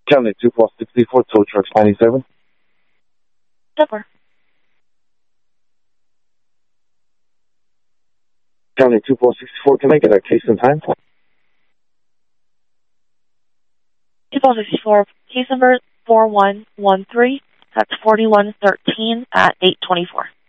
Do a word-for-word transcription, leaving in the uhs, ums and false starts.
County two four six four, tow trucks ninety-seven. Number. County two four six four, can I get a case in time? two four six four, case number four one one three. That's forty-one thirteen at eight twenty-four.